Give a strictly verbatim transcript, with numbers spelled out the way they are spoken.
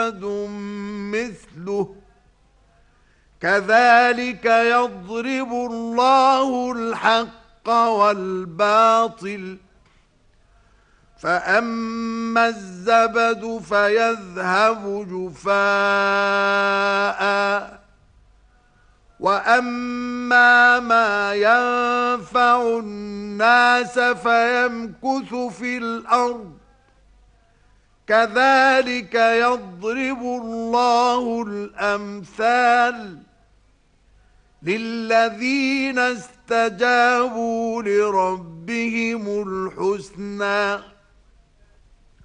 مثله كذلك يضرب الله الحق والباطل فأما الزبد فيذهب جفاء وأما ما ينفع الناس فيمكث في الأرض كذلك يضرب الله الأمثال للذين استجابوا لربهم الحسنى